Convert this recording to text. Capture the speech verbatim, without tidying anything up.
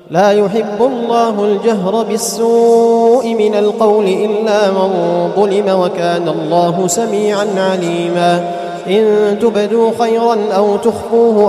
لا يحب الله الجهر بالسوء من القول إلا من ظلم وكان الله سميعا عليما إن تبدوا خيرا أو تخفوه